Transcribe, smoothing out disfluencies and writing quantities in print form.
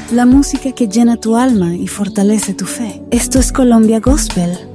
la música que llena tu alma y fortalece tu fe. Esto es Colombia Gospel